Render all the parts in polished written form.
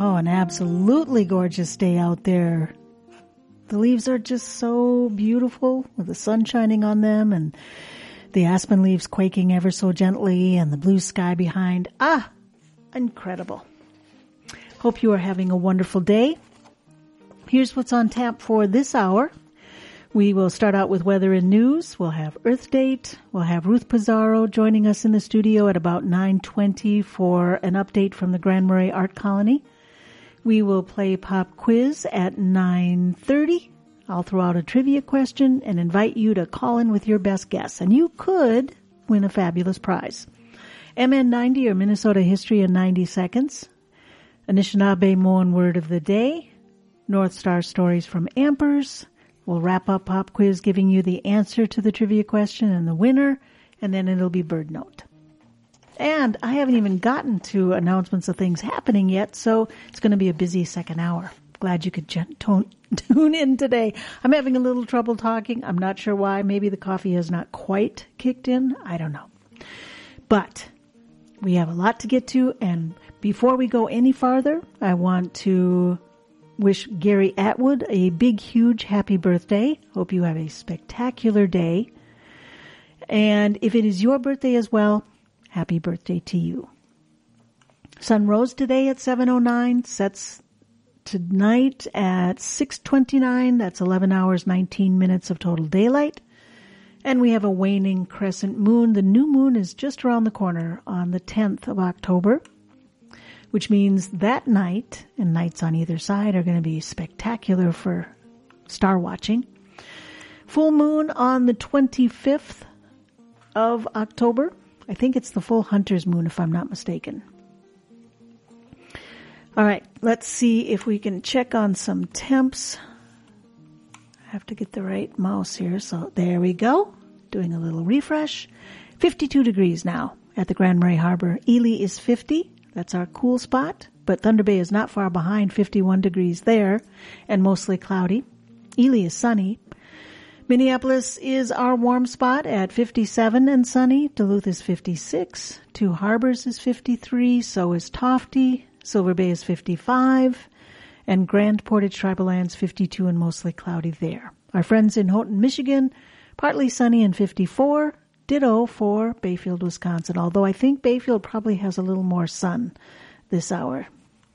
Oh, an absolutely gorgeous day out there. The leaves are just so beautiful with the sun shining on them and the aspen leaves quaking ever so gently and the blue sky behind. Ah, incredible. Hope you are having a wonderful day. Here's what's on tap for this hour. We will start out with weather and news. We'll have Earth Date. We'll have Ruth Pizarro joining us in the studio at about 9:20 for an update from the Grand Marais Art Colony. We will play Pop Quiz at 9:30. I'll throw out a trivia question and invite you to call in with your best guess. And you could win a fabulous prize. MN90 or Minnesota History in 90 seconds. Anishinaabe-Moan Word of the Day. North Star Stories from Ampers. We'll wrap up Pop Quiz giving you the answer to the trivia question and the winner. And then it'll be Bird Note. And I haven't even gotten to announcements of things happening yet, so it's going to be a busy second hour. Glad you could tune in today. I'm having a little trouble talking. I'm not sure why. Maybe the coffee has not quite kicked in. I don't know. But we have a lot to get to, and before we go any farther, I want to wish Gary Atwood a big, huge happy birthday. Hope you have a spectacular day. And if it is your birthday as well, happy birthday to you. Sun rose today at 7:09, sets tonight at 6:29. That's 11 hours, 19 minutes of total daylight. And we have a waning crescent moon. The new moon is just around the corner on the 10th of October, which means that night, and nights on either side, are going to be spectacular for star watching. Full moon on the 25th of October. I think it's the full hunter's moon, if I'm not mistaken. All right, let's see if we can check on some temps. I have to get the right mouse here, so there we go. Doing a little refresh. 52 degrees now at the Grand Marais Harbor. Ely is 50. That's our cool spot, but Thunder Bay is not far behind, 51 degrees there, and mostly cloudy. Ely is sunny. Minneapolis is our warm spot at 57 and sunny. Duluth is 56. Two Harbors is 53. So is Tofty. Silver Bay is 55. And Grand Portage Tribal Lands 52 and mostly cloudy there. Our friends in Houghton, Michigan, partly sunny and 54. Ditto for Bayfield, Wisconsin. Although I think Bayfield probably has a little more sun this hour.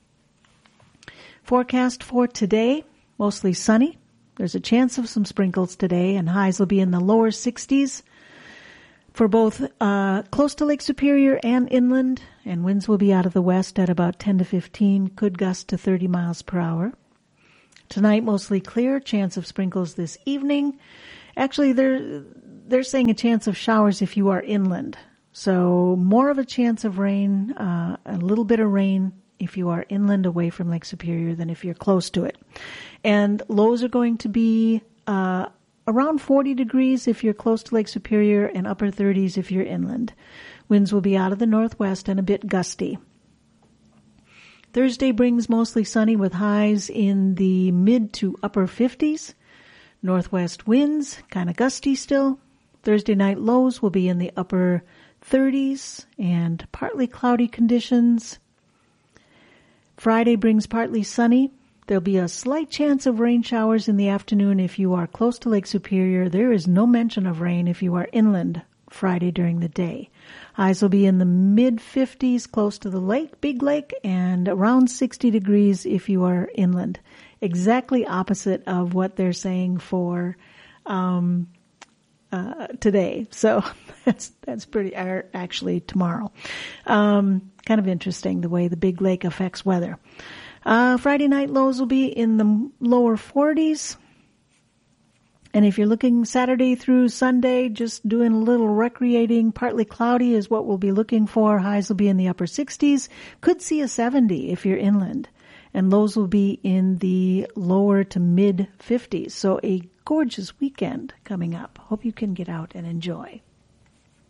Forecast for today, mostly sunny. There's a chance of some sprinkles today, and highs will be in the lower 60s for both close to Lake Superior and inland, and winds will be out of the west at about 10 to 15, could gust to 30 miles per hour. Tonight, mostly clear, chance of sprinkles this evening. Actually, they're saying a chance of showers if you are inland. So more of a chance of rain, a little bit of rain if you are inland away from Lake Superior than if you're close to it. And lows are going to be around 40 degrees if you're close to Lake Superior and upper 30s if you're inland. Winds will be out of the northwest and a bit gusty. Thursday brings mostly sunny with highs in the mid to upper 50s. Northwest winds, kind of gusty still. Thursday night lows will be in the upper 30s and partly cloudy conditions. Friday brings partly sunny. There'll be a slight chance of rain showers in the afternoon if you are close to Lake Superior. There is no mention of rain if you are inland Friday during the day. Highs will be in the mid-50s close to the lake, Big Lake, and around 60 degrees if you are inland. Exactly opposite of what they're saying for today. So that's pretty, actually tomorrow. Kind of interesting the way the Big Lake affects weather. Friday night lows will be in the lower 40s. And if you're looking Saturday through Sunday, just doing a little recreating, partly cloudy is what we'll be looking for. Highs will be in the upper 60s. Could see a 70 if you're inland. And lows will be in the lower to mid 50s. So a gorgeous weekend coming up. Hope you can get out and enjoy.